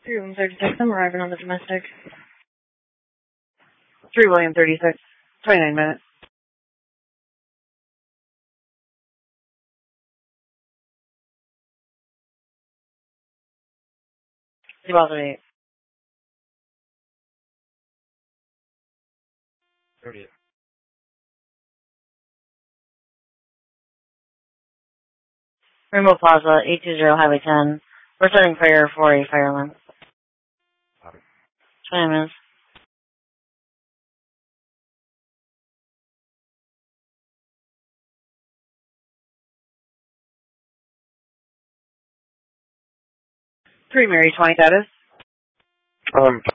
136, I'm arriving on the domestic. 3 William 36, 29 minutes. 2008. 30th. Rainbow Plaza, 820 Highway 10. We're starting fire for a fire alarm. Copy. 20 minutes. Three Mary 20 status.